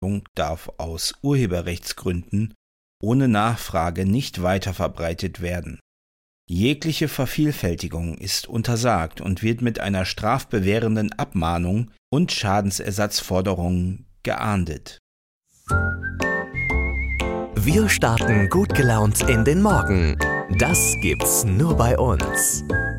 darf aus Urheberrechtsgründen ohne Nachfrage nicht weiterverbreitet werden. Jegliche Vervielfältigung ist untersagt und wird mit einer strafbewährenden Abmahnung und Schadensersatzforderungen geahndet. Wir starten gut gelaunt in den Morgen. Das gibt's nur bei uns.